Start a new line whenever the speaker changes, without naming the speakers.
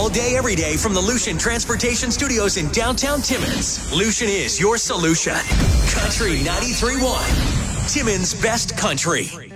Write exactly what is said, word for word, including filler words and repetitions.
all day, every day from the Lucian Transportation Studios in downtown Timmins. Lucian is your solution. Country ninety-three point one. Timmins' best country.